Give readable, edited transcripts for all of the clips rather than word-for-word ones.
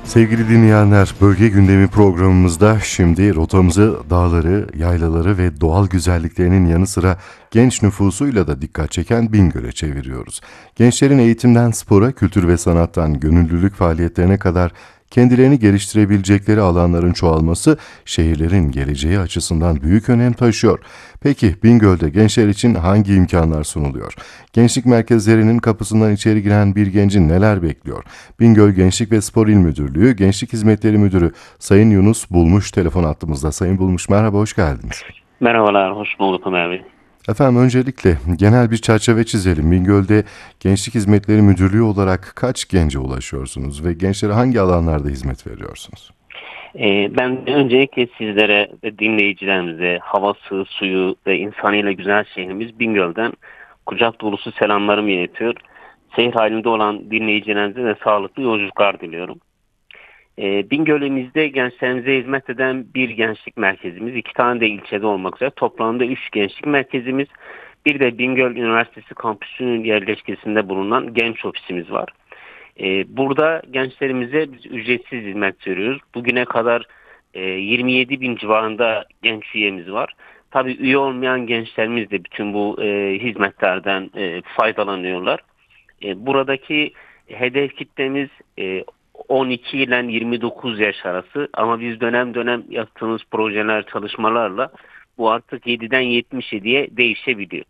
Sevgili dinleyenler, Bölge Gündemi programımızda şimdi rotamızı dağları, yaylaları ve doğal güzelliklerinin yanı sıra genç nüfusuyla da dikkat çeken Bingöl'e çeviriyoruz. Gençlerin eğitimden spora, kültür ve sanattan gönüllülük faaliyetlerine kadar kendilerini geliştirebilecekleri alanların çoğalması şehirlerin geleceği açısından büyük önem taşıyor. Peki Bingöl'de gençler için hangi imkanlar sunuluyor? Gençlik merkezlerinin kapısından içeri giren bir genci neler bekliyor? Bingöl Gençlik ve Spor İl Müdürlüğü Gençlik Hizmetleri Müdürü Sayın Yunus Bulmuş telefon attığımızda. Sayın Bulmuş, merhaba, hoş geldiniz. Merhabalar, hoş bulduk Ömer Bey. Efendim, öncelikle genel bir çerçeve çizelim. Bingöl'de Gençlik Hizmetleri Müdürlüğü olarak kaç gence ulaşıyorsunuz ve gençlere hangi alanlarda hizmet veriyorsunuz? Ben öncelikle sizlere ve dinleyicilerimize havası, suyu ve insanıyla güzel şehrimiz Bingöl'den kucak dolusu selamlarımı iletiyor. Şehir halinde olan dinleyicilerimize de sağlıklı yolculuklar diliyorum. Bingöl'ümüzde gençlerimize hizmet eden bir gençlik merkezimiz, iki tane de ilçede olmak üzere toplamda 3 gençlik merkezimiz, bir de Bingöl Üniversitesi kampüsünün yerleşkesinde bulunan genç ofisimiz var. Burada gençlerimize biz ücretsiz hizmet veriyoruz. Bugüne kadar 27 bin civarında genç üyemiz var. Tabii üye olmayan gençlerimiz de bütün bu hizmetlerden faydalanıyorlar. Buradaki hedef kitlemiz 12 ile 29 yaş arası, ama biz dönem dönem yaptığımız projeler, çalışmalarla bu artık 7'den 77'ye değişebiliyor.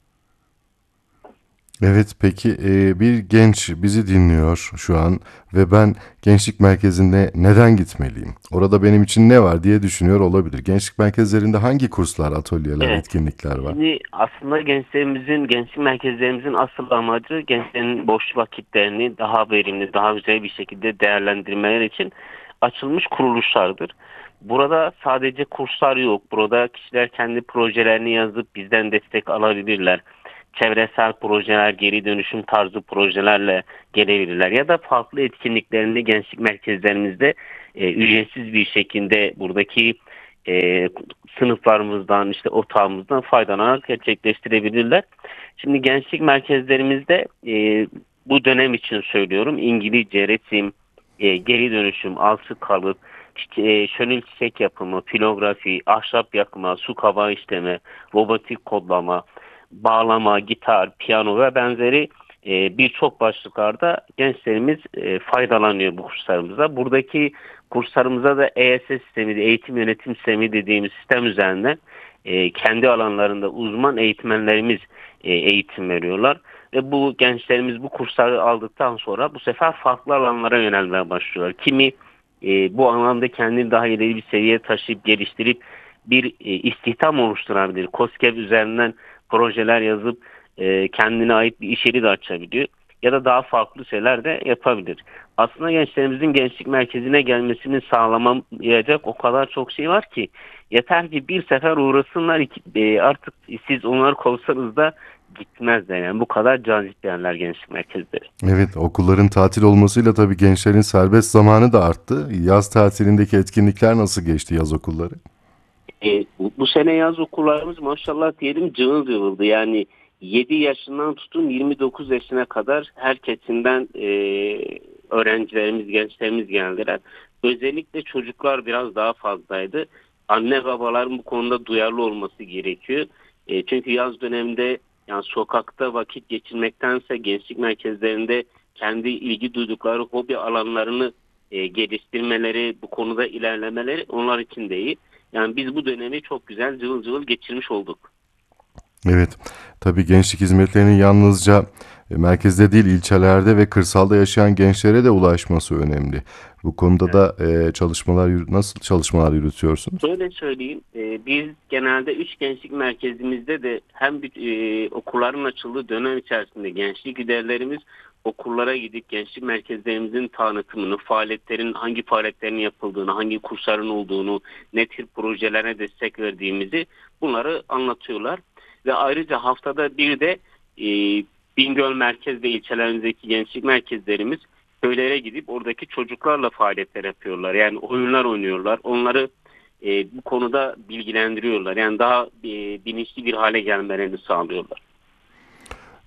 Evet, peki bir genç bizi dinliyor şu an ve ben gençlik merkezinde neden gitmeliyim? Orada benim için ne var diye düşünüyor olabilir. Gençlik merkezlerinde hangi kurslar, atölyeler, Evet. etkinlikler var? Şimdi aslında gençlerimizin, gençlik merkezlerimizin asıl amacı gençlerin boş vakitlerini daha verimli, daha güzel bir şekilde değerlendirmeleri için açılmış kuruluşlardır. Burada sadece kurslar yok. Burada kişiler kendi projelerini yazıp bizden destek alabilirler. Çevresel projeler, geri dönüşüm tarzı projelerle gelebilirler. Ya da farklı etkinliklerini gençlik merkezlerimizde ücretsiz bir şekilde buradaki e, sınıflarımızdan, işte otağımızdan faydalanarak gerçekleştirebilirler. Şimdi gençlik merkezlerimizde bu dönem için söylüyorum, İngilizce, resim, geri dönüşüm, alçı kalıp, şönül çiçek yapımı, filografi, ahşap yakma, su kaba işleme, robotik kodlama, bağlama, gitar, piyano ve benzeri birçok başlıklarda gençlerimiz faydalanıyor bu kurslarımıza. Buradaki kurslarımıza da EYS sistemi, eğitim yönetim sistemi dediğimiz sistem üzerinden kendi alanlarında uzman eğitmenlerimiz eğitim veriyorlar. Ve bu gençlerimiz bu kursları aldıktan sonra bu sefer farklı alanlara yönelmeye başlıyorlar. Kimi bu alanda kendini daha ileri bir seviyeye taşıyıp geliştirip bir istihdam oluşturabilir. KOSGEB üzerinden projeler yazıp kendine ait bir iş yeri de açabiliyor. Ya da daha farklı şeyler de yapabilir. Aslında gençlerimizin gençlik merkezine gelmesini sağlamayacak o kadar çok şey var ki, yeter ki bir sefer uğrasınlar, artık siz onları kovsanız da gitmezler. Yani bu kadar cazip yerler gençlik merkezleri. Evet, okulların tatil olmasıyla tabii gençlerin serbest zamanı da arttı. Yaz tatilindeki etkinlikler nasıl geçti, yaz okulları? Bu sene yaz okullarımız maşallah diyelim cıvıl cıvıldı. Yani 7 yaşından tutun 29 yaşına kadar herkesinden öğrencilerimiz, gençlerimiz geldiler. Özellikle çocuklar biraz daha fazlaydı. Anne babaların bu konuda duyarlı olması gerekiyor. Çünkü yaz döneminde, yani sokakta vakit geçirmektense gençlik merkezlerinde kendi ilgi duydukları hobi alanlarını geliştirmeleri, bu konuda ilerlemeleri onlar için de iyi. Yani biz bu dönemi çok güzel cıvıl cıvıl geçirmiş olduk. Evet, tabii gençlik hizmetlerinin yalnızca merkezde değil, ilçelerde ve kırsalda yaşayan gençlere de ulaşması önemli. Bu konuda Evet. da nasıl çalışmalar yürütüyorsunuz? Böyle söyleyeyim, biz genelde 3 gençlik merkezimizde de hem okulların açıldığı dönem içerisinde gençlik liderlerimiz okullara gidip gençlik merkezlerimizin tanıtımını, faaliyetlerin hangi faaliyetlerin yapıldığını, hangi kursların olduğunu, ne tür projelere destek verdiğimizi bunları anlatıyorlar. Ve ayrıca haftada bir de Bingöl merkez ve ilçelerimizdeki gençlik merkezlerimiz köylere gidip oradaki çocuklarla faaliyetler yapıyorlar. Yani oyunlar oynuyorlar. Onları bu konuda bilgilendiriyorlar. Yani daha bilinçli bir hale gelmelerini sağlıyorlar.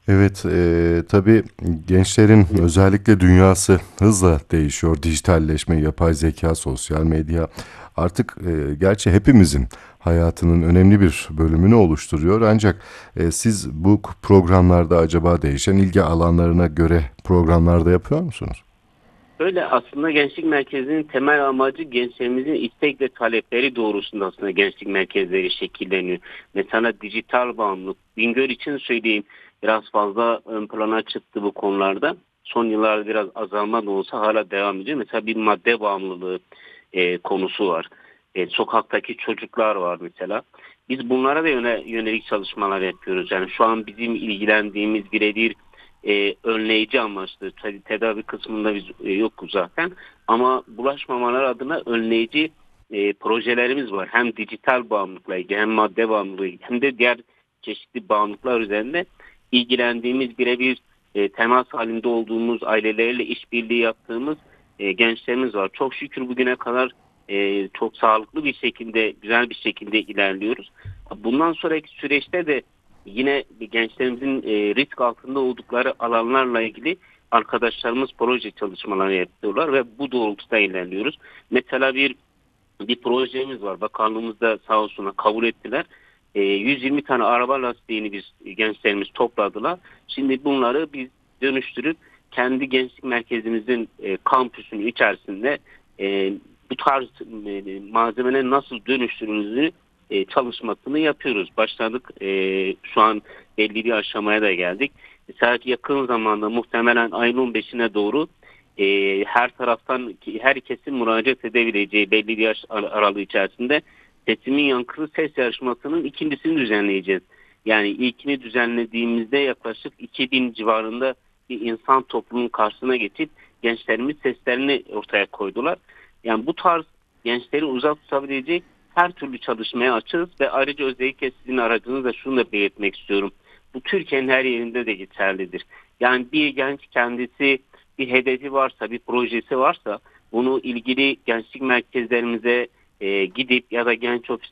Evet, tabii gençlerin özellikle dünyası hızla değişiyor. Dijitalleşme, yapay zeka, sosyal medya artık gerçi hepimizin hayatının önemli bir bölümünü oluşturuyor. Ancak siz bu programlarda acaba değişen ilgi alanlarına göre programlarda yapıyor musunuz? Böyle aslında Gençlik Merkezi'nin temel amacı gençlerimizin istek ve talepleri doğrusunda aslında gençlik merkezleri şekilleniyor. Mesela dijital bağımlılık, Bingöl için söyleyeyim biraz fazla ön plana çıktı bu konularda. Son yıllarda biraz azalma da olsa hala devam ediyor. Mesela bir madde bağımlılığı konusu var. Sokaktaki çocuklar var mesela. Biz bunlara da yönelik çalışmalar yapıyoruz. Yani şu an bizim ilgilendiğimiz birebir önleyici amaçlı tedavi kısmında biz yokuz zaten ama bulaşmamalar adına önleyici projelerimiz var. Hem dijital bağımlılıkla ilgili hem madde bağımlılığı hem de diğer çeşitli bağımlılıklar üzerinde ilgilendiğimiz birebir temas halinde olduğumuz ailelerle işbirliği yaptığımız gençlerimiz var. Çok şükür bugüne kadar çok sağlıklı bir şekilde güzel bir şekilde ilerliyoruz. Bundan sonraki süreçte de yine gençlerimizin risk altında oldukları alanlarla ilgili arkadaşlarımız proje çalışmaları yapıyorlar ve bu doğrultuda ilerliyoruz. Mesela bir projemiz var. Bakanlığımız da sağ olsun kabul ettiler. 120 tane araba lastiğini gençlerimiz topladılar. Şimdi bunları biz dönüştürüp kendi gençlik merkezimizin kampüsünün içerisinde bu tarz malzemeleri nasıl dönüştürülüğünü çalışmasını yapıyoruz. Başladık. Şu an belli bir aşamaya da geldik. Mesela yakın zamanda muhtemelen ayın 15'ine doğru her taraftan herkesin müracaat edebileceği belli bir yaş aralığı içerisinde Sesimin Yankısı ses yarışmasının ikincisini düzenleyeceğiz. Yani ilkini düzenlediğimizde yaklaşık 2000 civarında bir insan toplumunun karşısına geçip gençlerimiz seslerini ortaya koydular. Yani bu tarz gençleri uzak tutabilecek her türlü çalışmaya açığız ve ayrıca özellikle sizin aracınızla şunu da belirtmek istiyorum. Bu Türkiye'nin her yerinde de geçerlidir. Yani bir genç kendisi bir hedefi varsa, bir projesi varsa bunu ilgili gençlik merkezlerimize gidip ya da genç ofis